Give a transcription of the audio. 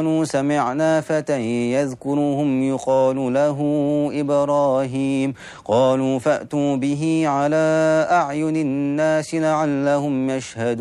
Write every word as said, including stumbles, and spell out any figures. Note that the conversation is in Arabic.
قالوا سمعنا فتى يذكرهم يقال له إبراهيم قالوا فأتوا به على أعين الناس لعلهم يشهدون